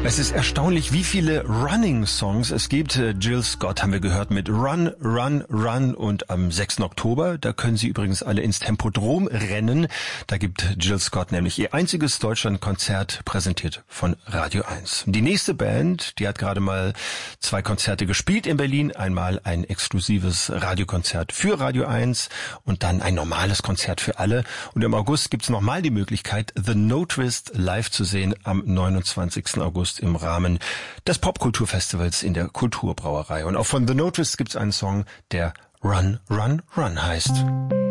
Es ist erstaunlich, wie viele Running-Songs es gibt. Jill Scott haben wir gehört mit Run, Run, Run und am 6. Oktober, da können Sie übrigens alle ins Tempodrom rennen. Da gibt Jill Scott nämlich ihr einziges Deutschlandkonzert, präsentiert von Radio 1. Die nächste Band, die hat gerade mal 2 Konzerte gespielt in Berlin. Einmal ein exklusives Radiokonzert für Radio 1 und dann ein normales Konzert für alle. Und im August gibt's nochmal die Möglichkeit, The No Twist live zu sehen am 29. August im Rahmen des Popkulturfestivals in der Kulturbrauerei. Und auch von The No Twist gibt's einen Song, der Run, Run, Run heißt.